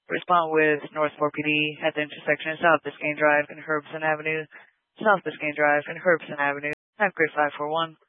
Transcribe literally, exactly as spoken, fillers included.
Respond with North four P D at the intersection of South Biscayne Drive and Herbson Avenue, South Biscayne Drive and Herbson Avenue. Have a great five four one.